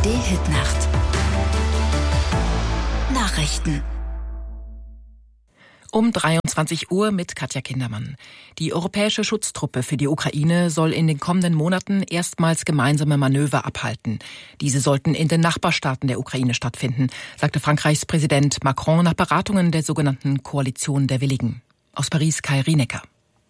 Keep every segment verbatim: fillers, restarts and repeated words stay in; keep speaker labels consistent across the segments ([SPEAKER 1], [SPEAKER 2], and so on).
[SPEAKER 1] D-Hit-Nacht. Nachrichten.
[SPEAKER 2] Um dreiundzwanzig Uhr mit Katja Kindermann. Die europäische Schutztruppe für die Ukraine soll in den kommenden Monaten erstmals gemeinsame Manöver abhalten. Diese sollten in den Nachbarstaaten der Ukraine stattfinden, sagte Frankreichs Präsident Macron nach Beratungen der sogenannten Koalition der Willigen. Aus Paris Kai Rienecker.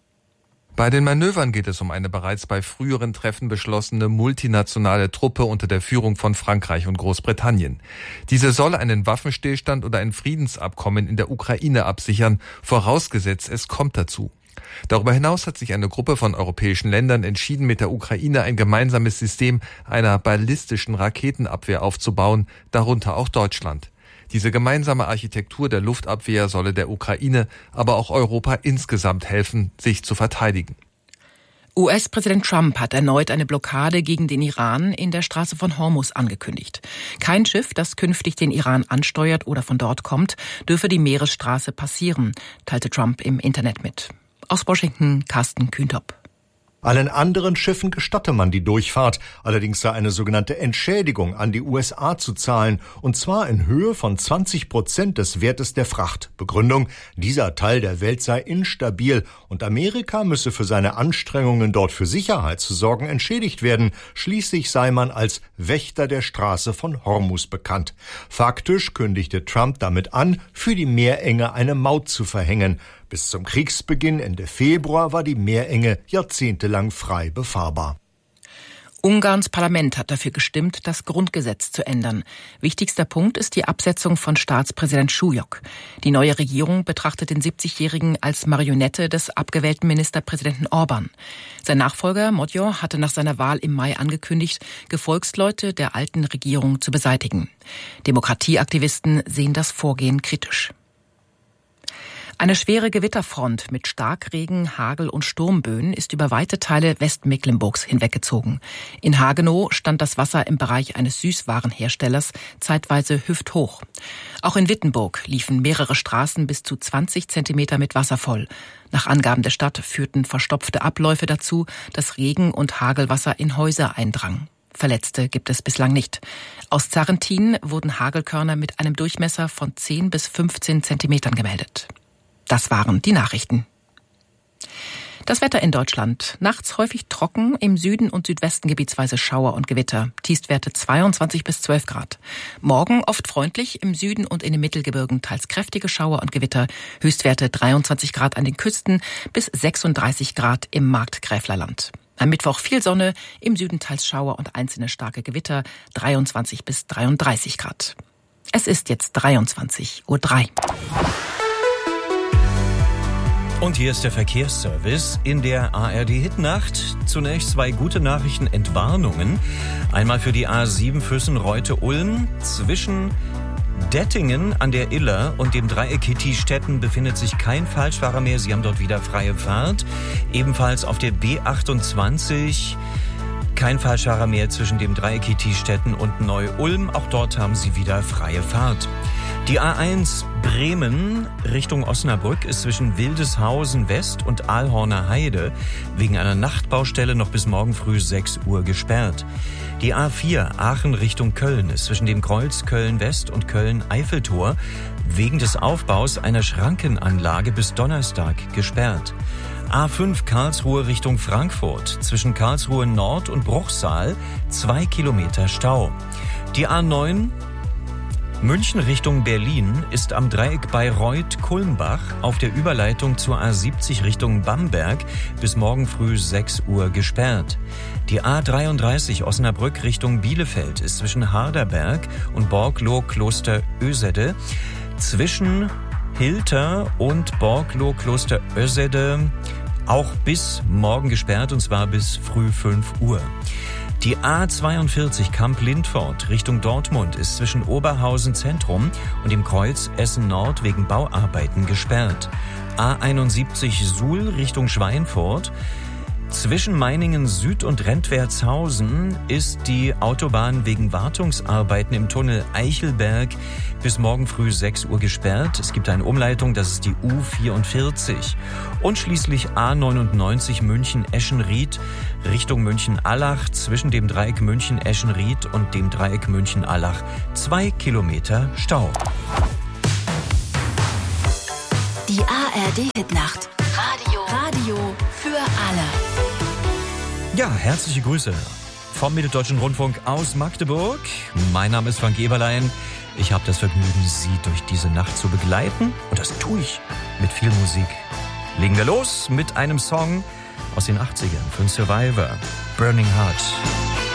[SPEAKER 3] Bei den Manövern geht es um eine bereits bei früheren Treffen beschlossene multinationale Truppe unter der Führung von Frankreich und Großbritannien. Diese soll einen Waffenstillstand oder ein Friedensabkommen in der Ukraine absichern, vorausgesetzt es kommt dazu. Darüber hinaus hat sich eine Gruppe von europäischen Ländern entschieden, mit der Ukraine ein gemeinsames System einer ballistischen Raketenabwehr aufzubauen, darunter auch Deutschland. Diese gemeinsame Architektur der Luftabwehr solle der Ukraine, aber auch Europa insgesamt helfen, sich zu verteidigen.
[SPEAKER 2] U S-Präsident Trump hat erneut eine Blockade gegen den Iran in der Straße von Hormuz angekündigt. Kein Schiff, das künftig den Iran ansteuert oder von dort kommt, dürfe die Meeresstraße passieren, teilte Trump im Internet mit. Aus Washington, Carsten Kühntop.
[SPEAKER 4] Allen anderen Schiffen gestatte man die Durchfahrt, allerdings sei eine sogenannte Entschädigung an die U S A zu zahlen, und zwar in Höhe von zwanzig Prozent des Wertes der Fracht. Begründung: dieser Teil der Welt sei instabil und Amerika müsse für seine Anstrengungen, dort für Sicherheit zu sorgen, entschädigt werden. Schließlich sei man als Wächter der Straße von Hormuz bekannt. Faktisch kündigte Trump damit an, für die Meerenge eine Maut zu verhängen. Bis zum Kriegsbeginn Ende Februar war die Meerenge jahrzehntelang frei befahrbar.
[SPEAKER 2] Ungarns Parlament hat dafür gestimmt, das Grundgesetz zu ändern. Wichtigster Punkt ist die Absetzung von Staatspräsident Schujok. Die neue Regierung betrachtet den siebzigjährigen als Marionette des abgewählten Ministerpräsidenten Orban. Sein Nachfolger Magyar hatte nach seiner Wahl im Mai angekündigt, Gefolgsleute der alten Regierung zu beseitigen. Demokratieaktivisten sehen das Vorgehen kritisch. Eine schwere Gewitterfront mit Starkregen, Hagel und Sturmböen ist über weite Teile Westmecklenburgs hinweggezogen. In Hagenow stand das Wasser im Bereich eines Süßwarenherstellers zeitweise hüfthoch. Auch in Wittenburg liefen mehrere Straßen bis zu zwanzig Zentimeter mit Wasser voll. Nach Angaben der Stadt führten verstopfte Abläufe dazu, dass Regen- und Hagelwasser in Häuser eindrang. Verletzte gibt es bislang nicht. Aus Zarrentin wurden Hagelkörner mit einem Durchmesser von zehn bis fünfzehn Zentimetern gemeldet. Das waren die Nachrichten. Das Wetter in Deutschland. Nachts häufig trocken, im Süden und Südwesten gebietsweise Schauer und Gewitter. Tiefstwerte zweiundzwanzig bis zwölf Grad. Morgen oft freundlich, im Süden und in den Mittelgebirgen teils kräftige Schauer und Gewitter. Höchstwerte dreiundzwanzig Grad an den Küsten bis sechsunddreißig Grad im Markgräflerland. Am Mittwoch viel Sonne, im Süden teils Schauer und einzelne starke Gewitter, dreiundzwanzig bis dreiunddreißig Grad. Es ist jetzt dreiundzwanzig Uhr drei.
[SPEAKER 5] Und hier ist der Verkehrsservice in der A R D-Hitnacht. Zunächst zwei gute Nachrichten, Entwarnungen. Einmal für die A sieben Füssen-Reute-Ulm. Zwischen Dettingen an der Iller und dem Dreieck Kitti-Stetten befindet sich kein Falschfahrer mehr. Sie haben dort wieder freie Fahrt. Ebenfalls auf der B achtundzwanzig kein Falschfahrer mehr zwischen dem Dreieck Kitti-Stetten und Neu-Ulm. Auch dort haben Sie wieder freie Fahrt. Die A eins Bremen Richtung Osnabrück ist zwischen Wildeshausen West und Aalhorner Heide wegen einer Nachtbaustelle noch bis morgen früh sechs Uhr gesperrt. Die A vier Aachen Richtung Köln ist zwischen dem Kreuz Köln West und Köln Eiffeltor wegen des Aufbaus einer Schrankenanlage bis Donnerstag gesperrt. A fünf Karlsruhe Richtung Frankfurt zwischen Karlsruhe Nord und Bruchsal zwei Kilometer Stau. Die A neun München Richtung Berlin ist am Dreieck Bayreuth-Kulmbach auf der Überleitung zur A siebzig Richtung Bamberg bis morgen früh sechs Uhr gesperrt. Die A dreiunddreißig Osnabrück Richtung Bielefeld ist zwischen Harderberg und Borglow-Kloster-Ösede, zwischen Hilter und Borglow-Kloster-Ösede auch bis morgen gesperrt, und zwar bis früh fünf Uhr. Die A zweiundvierzig Kamp-Lindfort Richtung Dortmund ist zwischen Oberhausen Zentrum und dem Kreuz Essen Nord wegen Bauarbeiten gesperrt. A einundsiebzig Suhl Richtung Schweinfurt Zwischen Meiningen Süd und Rentwertshausen ist die Autobahn wegen Wartungsarbeiten im Tunnel Eichelberg bis morgen früh sechs Uhr gesperrt. Es gibt eine Umleitung, das ist die U vierundvierzig. Und schließlich A neunundneunzig München-Eschenried Richtung München-Allach zwischen dem Dreieck München-Eschenried und dem Dreieck München-Allach. Zwei Kilometer Stau.
[SPEAKER 1] Die A R D-Hitnacht. Radio. Radio für alle.
[SPEAKER 5] Ja, herzliche Grüße vom Mitteldeutschen Rundfunk aus Magdeburg. Mein Name ist Frank Eberlein. Ich habe das Vergnügen, Sie durch diese Nacht zu begleiten. Und das tue ich mit viel Musik. Legen wir los mit einem Song aus den achtzigern von Survivor, Burning Heart.